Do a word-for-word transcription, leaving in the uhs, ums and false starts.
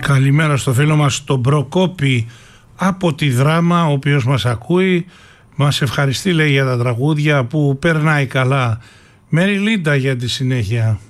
Καλημέρα στο φίλο μας τον Προκόπη από τη Δράμα, ο οποίος μας ακούει. Μας ευχαριστεί, λέει, για τα τραγούδια που περνάει καλά. Μέρι Λίντα για τη συνέχεια.